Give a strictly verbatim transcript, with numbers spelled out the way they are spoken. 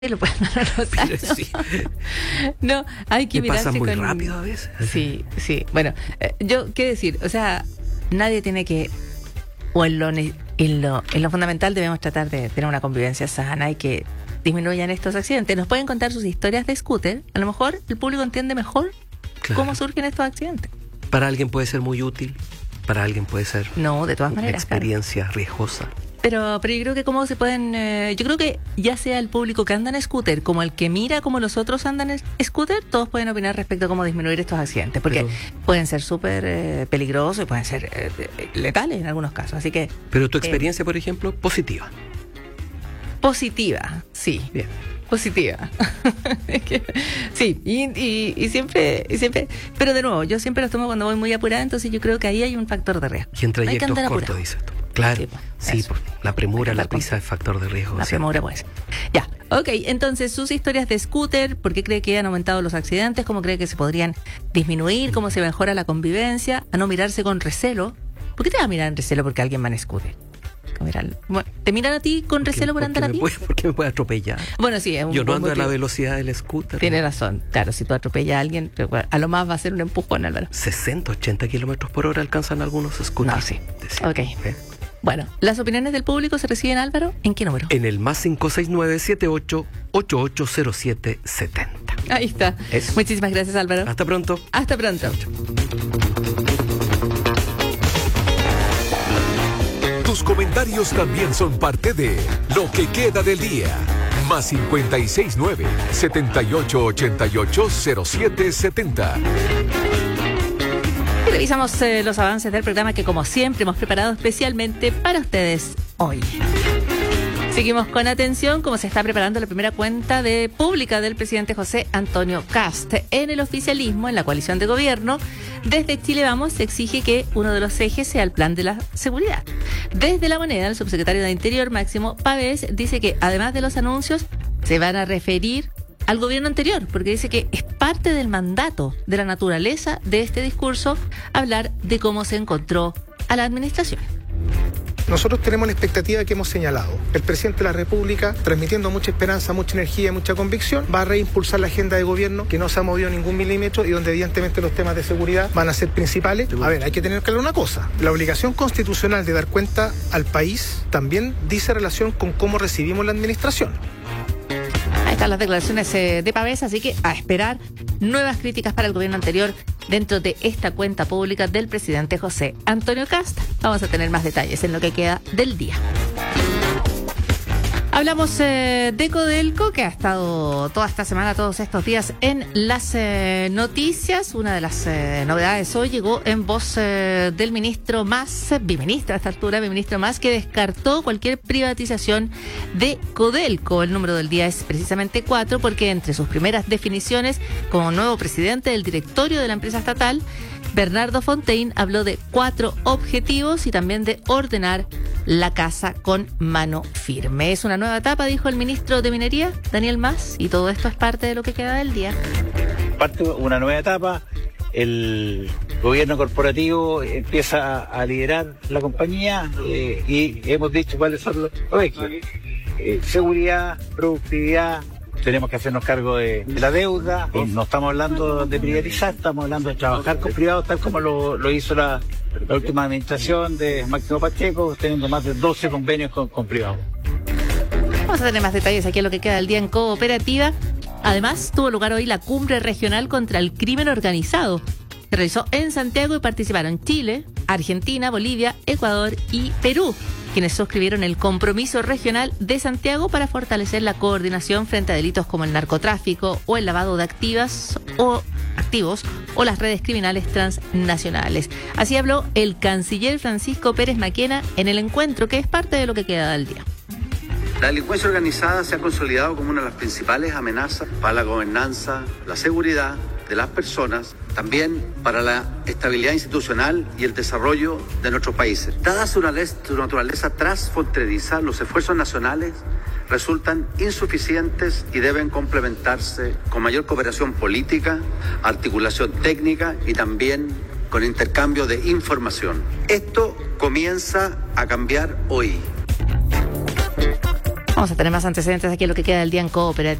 lo pueden anotar. Pero sí. No, hay que Me mirarse pasa muy con... rápido a veces. Sí, sí. Bueno, eh, yo, ¿qué decir? O sea, nadie tiene que... O en lo, en lo, en lo fundamental debemos tratar de tener una convivencia sana y que disminuyan estos accidentes. Nos pueden contar sus historias de scooter. A lo mejor el público entiende mejor Claro. cómo surgen estos accidentes. Para alguien puede ser muy útil, para alguien puede ser No, de todas una maneras. claro. experiencia riesgosa. Pero, pero yo creo que cómo se pueden... Eh, yo creo que ya sea el público que anda en scooter como el que mira como los otros andan en scooter, todos pueden opinar respecto a cómo disminuir estos accidentes. Porque Pero- pueden ser súper eh, peligrosos y pueden ser eh, letales en algunos casos. Así que Pero tu experiencia, por ejemplo, positiva. positiva, sí. Bien. Positiva. Es que, sí, y, y, y siempre, y siempre... Pero de nuevo, yo siempre los tomo cuando voy muy apurada, entonces yo creo que ahí hay un factor de riesgo. Y en No hay que trayectos andar cortos, apurado. dices tú. Claro. Sí, pues, Sí, eso. por la premura, Hay que la andar con- prisa es factor de riesgo. La ¿cierto? premura puede ser. Ya, ok, entonces sus historias de scooter, ¿por qué cree que han aumentado los accidentes? ¿Cómo cree que se podrían disminuir? ¿Cómo se mejora la convivencia? A no mirarse con recelo. ¿Por qué te vas a mirar en recelo porque alguien va en scooter? Como miran- bueno, ¿te miran a ti con Porque- recelo por porque andar a me pie? puede- Porque me puede atropellar. Bueno, sí, es un Yo no buen ando a la motivo. velocidad del scooter. Tiene razón. Claro, si tú atropellas a alguien, a lo más va a ser un empujón, Álvaro. sesenta, ochenta kilómetros por hora alcanzan algunos scooters. No, sí. Decía. Ok. ¿Eh? Bueno, las opiniones del público se reciben, Álvaro, ¿en qué número? En el más cinco seis nueve siete ocho ocho ocho cero siete siete cero. Ahí está. Eso. Muchísimas gracias, Álvaro. Hasta pronto. Hasta pronto. Tus comentarios también son parte de Lo que queda del día. Más cincuenta y seis nueve, setenta y ocho ochenta y ocho, cero siete setenta. Y revisamos eh, los avances del programa que, como siempre, hemos preparado especialmente para ustedes hoy. Seguimos con atención cómo se está preparando la primera cuenta de pública del presidente José Antonio Kast. En el oficialismo, en la coalición de gobierno, desde Chile Vamos se exige que uno de los ejes sea el plan de la seguridad. Desde La Moneda, el subsecretario de Interior, Máximo Pavés, dice que además de los anuncios, se van a referir al gobierno anterior, porque dice que es parte del mandato, de la naturaleza de este discurso, hablar de cómo se encontró a la administración. Nosotros tenemos la expectativa que hemos señalado. El presidente de la República, transmitiendo mucha esperanza, mucha energía y mucha convicción, va a reimpulsar la agenda de gobierno que no se ha movido ningún milímetro y donde evidentemente los temas de seguridad van a ser principales. A ver, hay que tener claro una cosa. La obligación constitucional de dar cuenta al país también dice relación con cómo recibimos la administración. Ahí están las declaraciones eh, de Pavés, así que a esperar nuevas críticas para el gobierno anterior dentro de esta cuenta pública del presidente José Antonio Kast. Vamos a tener más detalles en lo que queda del día. Hablamos eh, de Codelco, que ha estado toda esta semana, todos estos días en las eh, noticias. Una de las eh, novedades hoy llegó en voz eh, del ministro Mas, biministro a esta altura, biministro Mas, que descartó cualquier privatización de Codelco. El número del día es precisamente cuatro, porque entre sus primeras definiciones como nuevo presidente del directorio de la empresa estatal, Bernardo Fontaine habló de cuatro objetivos y también de ordenar la casa con mano firme. Es una nueva etapa, dijo el ministro de Minería, Daniel Mas, y todo esto es parte de lo que queda del día. Parte una nueva etapa, el gobierno corporativo empieza a liderar la compañía eh, y hemos dicho cuáles son los ejes. Eh, seguridad, productividad. Tenemos que hacernos cargo de, de la deuda. Eh, no estamos hablando de privatizar, estamos hablando de trabajar con privados, tal como lo, lo hizo la, la última administración de Máximo Pacheco, teniendo más de doce convenios con, con privados. Vamos a tener más detalles aquí en lo que queda del día en Cooperativa. Además, tuvo lugar hoy la cumbre regional contra el crimen organizado. Se realizó en Santiago y participaron Chile, Argentina, Bolivia, Ecuador y Perú, quienes suscribieron el compromiso regional de Santiago para fortalecer la coordinación frente a delitos como el narcotráfico o el lavado de activas o activos o las redes criminales transnacionales. Así habló el canciller Francisco Pérez Maquena en el encuentro, que es parte de lo que queda del día. La delincuencia organizada se ha consolidado como una de las principales amenazas para la gobernanza, la seguridad de las personas, también para la estabilidad institucional y el desarrollo de nuestros países. Dada su naturaleza transfronteriza, los esfuerzos nacionales resultan insuficientes y deben complementarse con mayor cooperación política, articulación técnica y también con intercambio de información. Esto comienza a cambiar hoy. Vamos a tener más antecedentes aquí en lo que queda del día en Cooperativa.